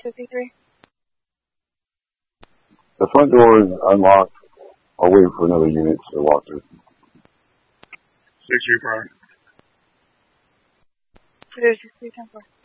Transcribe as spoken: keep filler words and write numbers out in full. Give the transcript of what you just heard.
fifty-three. The front door is unlocked. I'll wait for another unit to walk through. six three prior. Clear six three ten four.